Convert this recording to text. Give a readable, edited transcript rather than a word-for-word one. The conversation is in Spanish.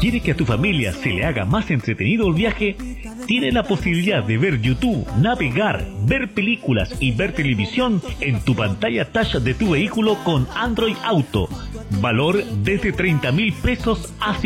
¿Quiere que a tu familia se le haga más entretenido el viaje? Tiene la posibilidad de ver YouTube, navegar, ver películas y ver televisión en tu pantalla touch de tu vehículo con Android Auto. Valor desde 30.000 pesos a